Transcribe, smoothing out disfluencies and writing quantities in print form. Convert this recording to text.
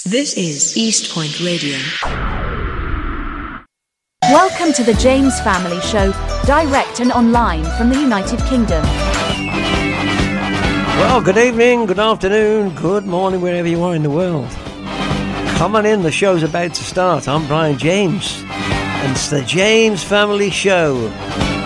This is East Point Radio. Welcome to the James Family Show, direct and online from the United Kingdom. Well, good evening, good afternoon, good morning, wherever you are in the world. Come on in, the show's about to start. I'm Brian James, and it's the James Family Show.